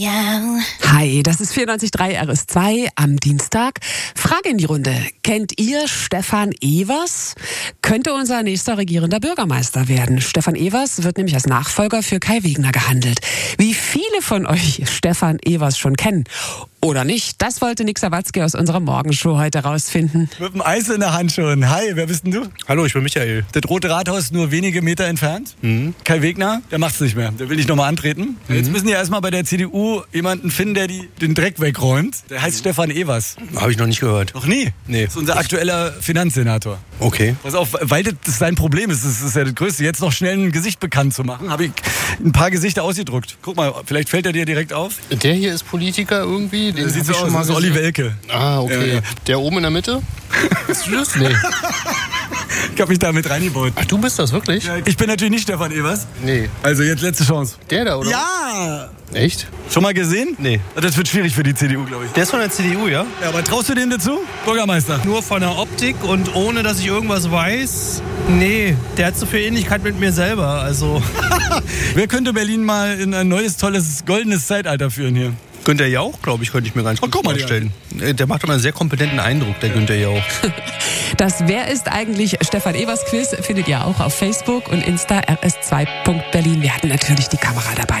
Ja. Hi, das ist 94.3 RS2 am Dienstag. Frage in die Runde. Kennt ihr Stefan Evers? Könnte unser nächster regierender Bürgermeister werden. Stefan Evers wird nämlich als Nachfolger für Kai Wegner gehandelt. Wie viele von euch Stefan Evers schon kennen? Oder nicht? Das wollte Nick Sawatzki aus unserer Morgenshow heute rausfinden. Mit dem Eis in der Hand schon. Hi, wer bist denn du? Hallo, ich bin Michael. Das Rote Rathaus nur wenige Meter entfernt. Kai Wegner, der macht's nicht mehr. Der will nicht nochmal antreten. Jetzt müssen die erstmal bei der CDU jemanden finden, der den Dreck wegräumt. Der heißt Stefan Evers. Habe ich noch nicht gehört. Noch nie? Nee. Das ist unser aktueller Finanzsenator. Okay. Pass auf, weil das sein Problem ist. Das ist ja das Größte. Jetzt noch schnell ein Gesicht bekannt zu machen, habe ich ein paar Gesichter ausgedruckt. Guck mal, vielleicht fällt er dir direkt auf. Der hier ist Politiker irgendwie? Den Der sieht so hab ich aus, schon mal das ist Olli Welke. Ah, okay. Ja. Der oben in der Mitte? Bist du das? Nee. Ich habe mich da mit reingebaut. Ach, du bist das wirklich? Ja, ich bin natürlich nicht Stefan Evers. Nee. Also jetzt letzte Chance. Der da, oder? Ja! Echt? Schon mal gesehen? Nee. Das wird schwierig für die CDU, glaube ich. Der ist von der CDU, ja? Ja, aber traust du dem dazu? Bürgermeister. Nur von der Optik und ohne, dass ich irgendwas weiß. Nee, der hat so viel Ähnlichkeit mit mir selber. Also. Wer könnte Berlin mal in ein neues, tolles, goldenes Zeitalter führen hier? Günther Jauch, glaube ich, könnte ich mir ganz gut guck mal, vorstellen. Der macht immer einen sehr kompetenten Eindruck, der Günther Jauch. Das Wer ist eigentlich Stefan Evers Quiz findet ihr auch auf Facebook und Insta rs2.berlin. Wir hatten natürlich die Kamera dabei.